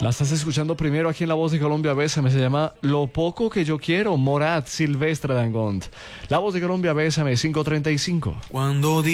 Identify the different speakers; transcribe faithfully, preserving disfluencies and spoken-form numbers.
Speaker 1: La estás escuchando primero aquí en La Voz de Colombia. Bésame, se llama Lo Poco Que Yo Quiero, Morat, Silvestre Dangond. La Voz de Colombia, Bésame, cinco treinta y cinco.
Speaker 2: Cuando di